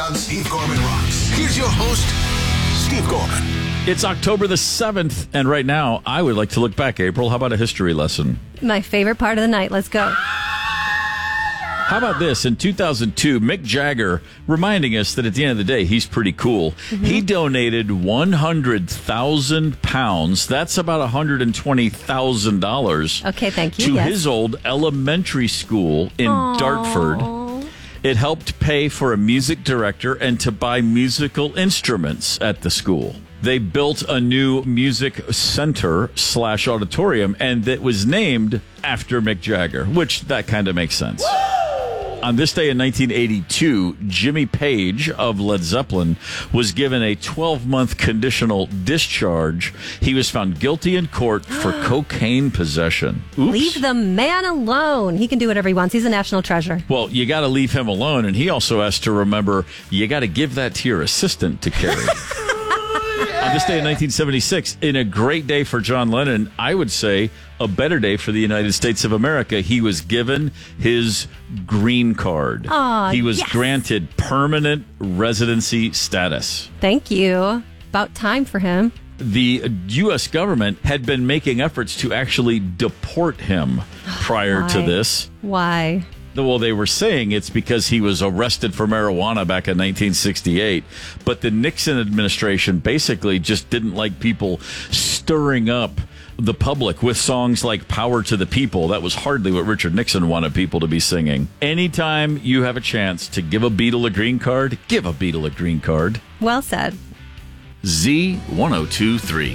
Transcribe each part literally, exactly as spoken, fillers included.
On Steve Gorman Rocks. Here's your host, Steve Gorman. It's October the seventh, and right now, I would like to look back, April. How about a history lesson? My favorite part of the night. Let's go. How about this? In two thousand two, Mick Jagger, reminding us that at the end of the day, he's pretty cool. Mm-hmm. He donated one hundred thousand pounds. That's about one hundred twenty thousand dollars. Okay, thank you. To yes. his old elementary school in Aww. Dartford. It helped pay for a music director and to buy musical instruments at the school. They built a new music center slash auditorium, and it was named after Mick Jagger, which that kind of makes sense. Woo! On this day in nineteen eighty-two, Jimmy Page of Led Zeppelin was given a twelve-month conditional discharge. He was found guilty in court for cocaine possession. Oops. Leave the man alone. He can do whatever he wants. He's a national treasure. Well, you got to leave him alone, and he also has to remember you got to give that to your assistant to carry. On this day in nineteen seventy-six, in a great day for John Lennon, I would say a better day for the United States of America, he was given his green card. Aw, he was yes. granted permanent residency status. Thank you. About time for him. The U S government had been making efforts to actually deport him prior Why? to this. Why? Well, they were saying it's because he was arrested for marijuana back in nineteen sixty-eight. But the Nixon administration basically just didn't like people stirring up the public with songs like Power to the People. That was hardly what Richard Nixon wanted people to be singing. Anytime you have a chance to give a Beatle a green card, give a Beatle a green card. Well said. Z ten twenty-three.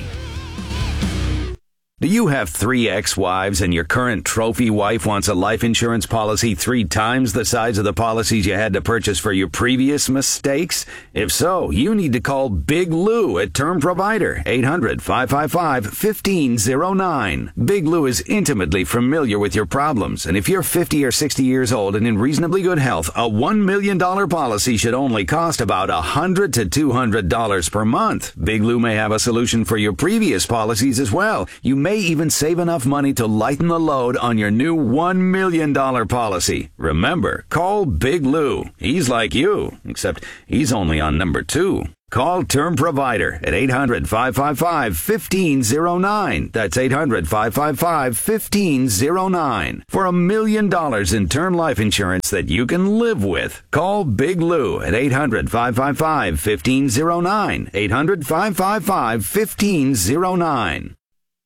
Do you have three ex-wives and your current trophy wife wants a life insurance policy three times the size of the policies you had to purchase for your previous mistakes? If so, you need to call Big Lou at Term Provider, eight hundred, five five five, one five zero nine. Big Lou is intimately familiar with your problems, and if you're fifty or sixty years old and in reasonably good health, a one million dollars policy should only cost about one hundred to two hundred dollars per month. Big Lou may have a solution for your previous policies as well. You may even save enough money to lighten the load on your new one million dollars policy. Remember, call Big Lou. He's like you, except he's only on number two. Call Term Provider at eight hundred, five five five, one five zero nine. That's eight hundred, five five five, one five zero nine. For a million dollars in term life insurance that you can live with. Call Big Lou at eight hundred, five five five, one five zero nine. eight hundred, five five five, one five zero nine.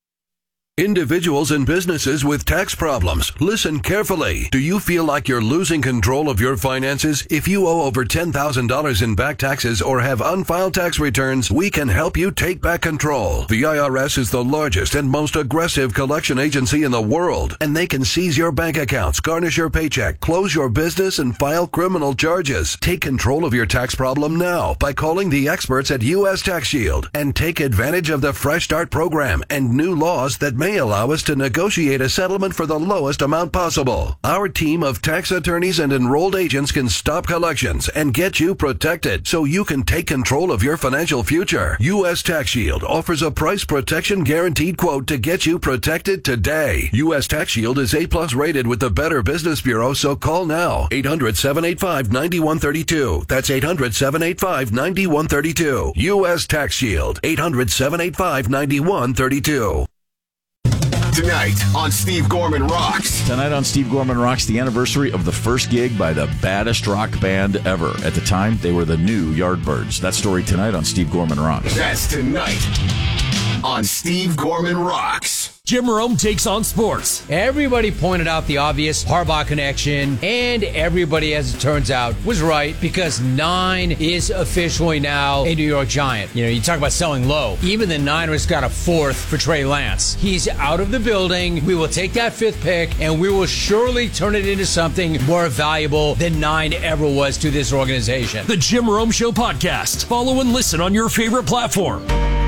Individuals and businesses with tax problems, listen carefully. Do you feel like you're losing control of your finances? If you owe over ten thousand dollars in back taxes or have unfiled tax returns, we can help you take back control. The I R S is the largest and most aggressive collection agency in the world, and they can seize your bank accounts, garnish your paycheck, close your business, and file criminal charges. Take control of your tax problem now by calling the experts at U S Tax Shield and take advantage of the Fresh Start program and new laws that may allow us to negotiate a settlement for the lowest amount possible. Our team of tax attorneys and enrolled agents can stop collections and get you protected so you can take control of your financial future. U S Tax Shield offers a price protection guaranteed quote to get you protected today. U S Tax Shield is A plus rated with the Better Business Bureau, so call now. eight hundred, seven eight five, nine one three two. That's eight hundred, seven eight five, nine one three two. U S Tax Shield. eight hundred, seven eight five, nine one three two. Tonight on Steve Gorman Rocks. Tonight on Steve Gorman Rocks, the anniversary of the first gig by the baddest rock band ever. At the time, they were the new Yardbirds. That story tonight on Steve Gorman Rocks. That's tonight on Steve Gorman Rocks. Jim Rome takes on sports. Everybody pointed out the obvious Harbaugh connection, and everybody, as it turns out, was right because nine is officially now a New York Giant. You know, you talk about selling low. Even the Niners got a fourth for Trey Lance. He's out of the building. We will take that fifth pick, and we will surely turn it into something more valuable than nine ever was to this organization. The Jim Rome Show podcast. Follow and listen on your favorite platform.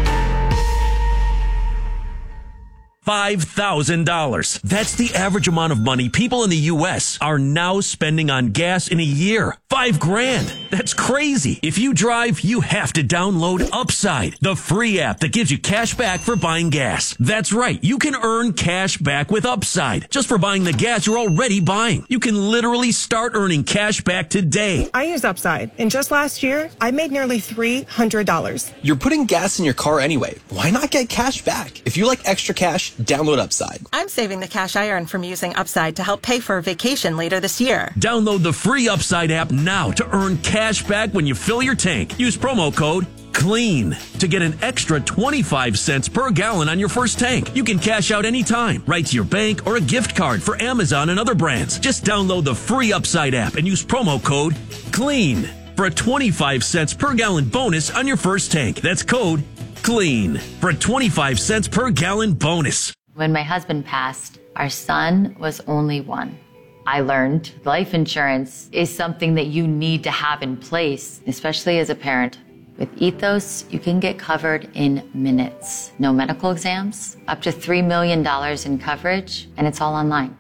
five thousand dollars. That's the average amount of money people in the U S are now spending on gas in a year. Five grand. That's crazy. If you drive, you have to download Upside, the free app that gives you cash back for buying gas. That's right. You can earn cash back with Upside just for buying the gas you're already buying. You can literally start earning cash back today. I use Upside, and just last year, I made nearly three hundred dollars. You're putting gas in your car anyway. Why not get cash back? If you like extra cash, download Upside. I'm saving the cash I earn from using Upside to help pay for a vacation later this year. Download the free Upside app now to earn cash back when you fill your tank. Use promo code CLEAN to get an extra twenty-five cents per gallon on your first tank. You can cash out anytime, right to your bank or a gift card for Amazon and other brands. Just download the free Upside app and use promo code CLEAN for a twenty-five cents per gallon bonus on your first tank. That's code CLEAN for a twenty-five cents per gallon bonus. When my husband passed, our son was only one. I learned life insurance is something that you need to have in place, especially as a parent. With Ethos, you can get covered in minutes. No medical exams, up to three million dollars in coverage, and it's all online.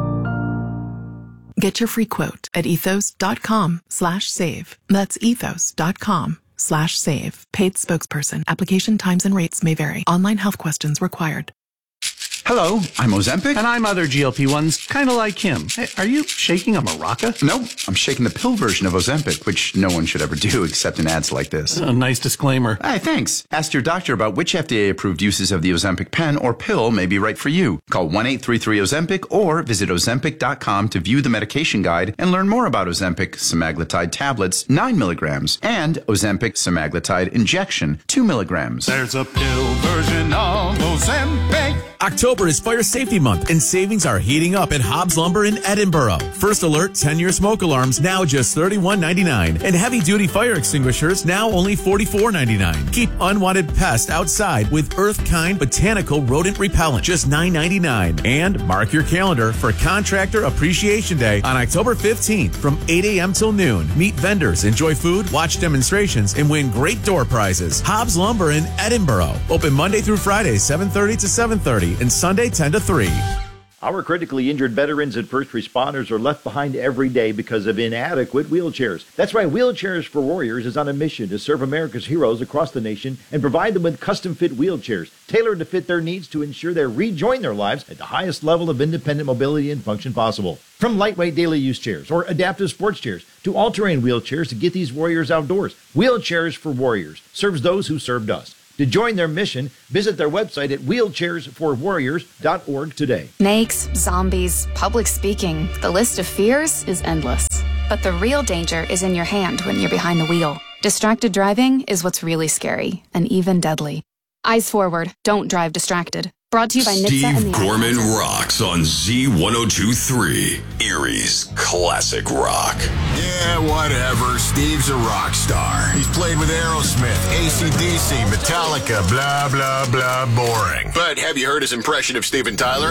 Get your free quote at ethos.com slash save. That's ethos.com slash save. Paid spokesperson. Application times and rates may vary. Online health questions required. Hello, I'm Ozempic. And I'm other G L P ones, kind of like him. Hey, are you shaking a maraca? Nope, I'm shaking the pill version of Ozempic, which no one should ever do except in ads like this. A nice disclaimer. Hey, thanks. Ask your doctor about which F D A-approved uses of the Ozempic pen or pill may be right for you. Call one eight three three Ozempic or visit ozempic dot com to view the medication guide and learn more about Ozempic semaglutide tablets, nine milligrams, and Ozempic semaglutide injection, two milligrams. There's a pill version of Ozempic. October is Fire Safety Month, and savings are heating up at Hobbs Lumber in Edinburgh. First Alert ten-year smoke alarms now just thirty-one ninety-nine, and heavy-duty fire extinguishers now only forty-four ninety-nine. Keep unwanted pests outside with Earth-Kind Botanical Rodent Repellent, just nine ninety-nine. And mark your calendar for Contractor Appreciation Day on October fifteenth from eight a.m. till noon. Meet vendors, enjoy food, watch demonstrations, and win great door prizes. Hobbs Lumber in Edinburgh. Open Monday through Friday, seven thirty to seven thirty, and Sunday, ten to three. Our critically injured veterans and first responders are left behind every day because of inadequate wheelchairs. That's why Wheelchairs for Warriors is on a mission to serve America's heroes across the nation and provide them with custom-fit wheelchairs, tailored to fit their needs to ensure they rejoin their lives at the highest level of independent mobility and function possible. From lightweight daily use chairs or adaptive sports chairs to all-terrain wheelchairs to get these warriors outdoors, Wheelchairs for Warriors serves those who served us. To join their mission, visit their website at wheelchairs for warriors dot org today. Snakes, zombies, public speaking, the list of fears is endless. But the real danger is in your hand when you're behind the wheel. Distracted driving is what's really scary and even deadly. Eyes forward, don't drive distracted. Brought to you by N H T S A and the Steve Gorman rocks on Z one oh two point three, Erie's classic rock. Yeah, whatever. Steve's a rock star. He's played with Aerosmith, A C D C, Metallica, blah, blah, blah, boring. But have you heard his impression of Steven Tyler?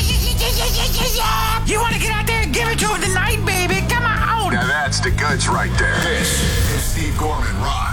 You want to get out there and give it to him tonight, baby? Come on! Now that's the goods right there. This is Steve Gorman Rock.